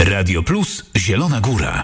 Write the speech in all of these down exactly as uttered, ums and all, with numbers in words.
Radio Plus Zielona Góra.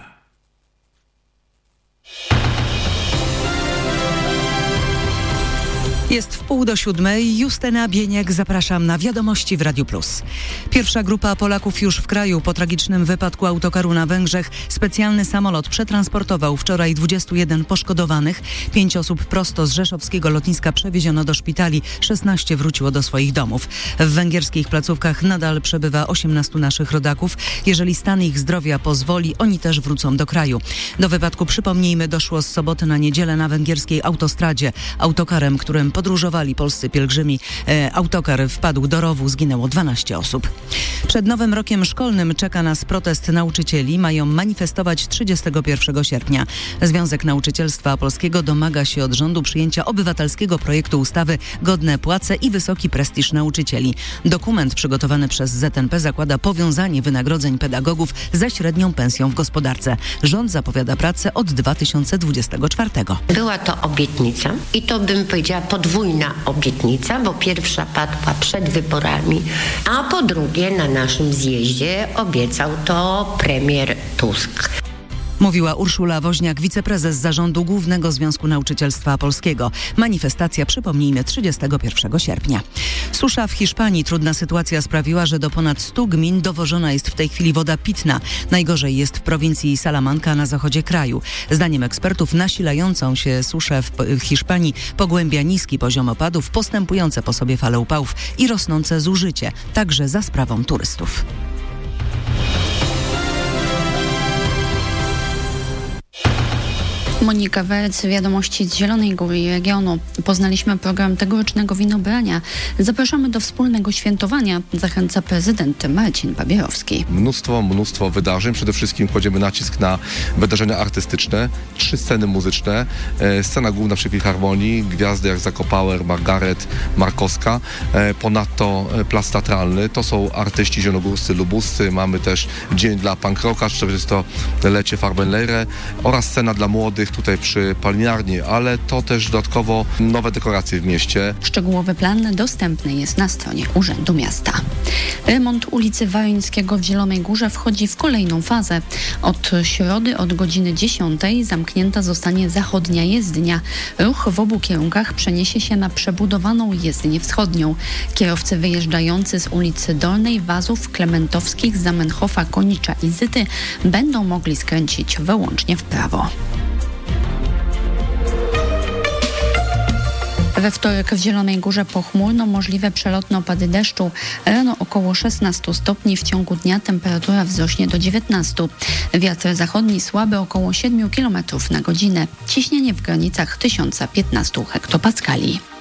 Jest w pół do siódmej. Justyna Bieniek, zapraszam na Wiadomości w Radiu Plus. Pierwsza grupa Polaków już w kraju. Po tragicznym wypadku autokaru na Węgrzech specjalny samolot przetransportował wczoraj dwudziestu jeden poszkodowanych. Pięć osób prosto z rzeszowskiego lotniska przewieziono do szpitali. szesnaście wróciło do swoich domów. W węgierskich placówkach nadal przebywa osiemnastu naszych rodaków. Jeżeli stan ich zdrowia pozwoli, oni też wrócą do kraju. Do wypadku, przypomnijmy, doszło z soboty na niedzielę na węgierskiej autostradzie. Autokarem, którym podróżowali polscy pielgrzymi, e, autokar wpadł do rowu, zginęło dwanaście osób. Przed nowym rokiem szkolnym czeka nas protest nauczycieli. Mają manifestować trzydziestego pierwszego sierpnia. Związek Nauczycielstwa Polskiego domaga się od rządu przyjęcia obywatelskiego projektu ustawy Godne płace i wysoki prestiż nauczycieli. Dokument przygotowany przez Z N P zakłada powiązanie wynagrodzeń pedagogów ze średnią pensją w gospodarce. Rząd zapowiada pracę od dwa tysiące dwudziestego czwartego. Była to obietnica i to bym powiedziała podwójna obietnica, bo pierwsza padła przed wyborami, a po drugie na naszym zjeździe obiecał to premier Tusk. Mówiła Urszula Woźniak, wiceprezes Zarządu Głównego Związku Nauczycielstwa Polskiego. Manifestacja, przypomnijmy, trzydziestego pierwszego sierpnia. Susza w Hiszpanii. Trudna sytuacja sprawiła, że do ponad stu gmin dowożona jest w tej chwili woda pitna. Najgorzej jest w prowincji Salamanca na zachodzie kraju. Zdaniem ekspertów nasilającą się suszę w Hiszpanii pogłębia niski poziom opadów, postępujące po sobie fale upałów i rosnące zużycie, także za sprawą turystów. Monika Werc, Wiadomości z Zielonej Góry i regionu. Poznaliśmy program tegorocznego winobrania. Zapraszamy do wspólnego świętowania. Zachęca prezydent Marcin Babierowski. Mnóstwo, mnóstwo wydarzeń. Przede wszystkim kładziemy nacisk na wydarzenia artystyczne. Trzy sceny muzyczne. E, scena główna przy Filharmonii. Gwiazdy jak Zakopauer, Margaret, Markowska. E, ponadto e, plac teatralny. To są artyści zielonogórscy, lubuscy. Mamy też dzień dla punk rocka, czterdziestolecie Farbenlehre oraz scena dla młodych tutaj przy Palmiarni, ale to też dodatkowo nowe dekoracje w mieście. Szczegółowy plan dostępny jest na stronie Urzędu Miasta. Remont ulicy Waryńskiego w Zielonej Górze wchodzi w kolejną fazę. Od środy od godziny dziesiątej zamknięta zostanie zachodnia jezdnia. Ruch w obu kierunkach przeniesie się na przebudowaną jezdnię wschodnią. Kierowcy wyjeżdżający z ulicy Dolnej, Wazów, Klementowskich, Zamenhofa, Konicza i Zyty będą mogli skręcić wyłącznie w prawo. We wtorek w Zielonej Górze pochmurno, możliwe przelotne opady deszczu. Rano około szesnaście stopni, w ciągu dnia temperatura wzrośnie do dziewiętnastu. Wiatr zachodni słaby, około siedem kilometrów na godzinę. Ciśnienie w granicach tysiąc piętnaście hektopaskali.